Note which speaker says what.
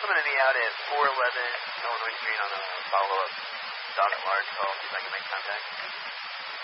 Speaker 1: coming to me out at 411 Illinois Street on a follow-up dog at large call. See if I can make contact.